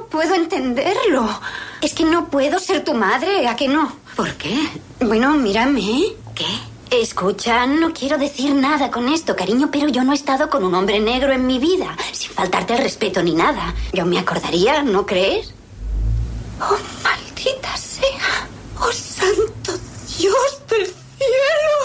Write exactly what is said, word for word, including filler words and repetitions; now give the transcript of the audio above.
no puedo entenderlo. Es que no puedo ser tu madre, ¿a que no? ¿Por qué? Bueno, mírame. ¿Qué? Escucha, no quiero decir nada con esto, cariño, pero yo no he estado con un hombre negro en mi vida, sin faltarte el respeto ni nada. Yo me acordaría, ¿no crees? Oh, maldita sea. Oh, santo Dios del cielo.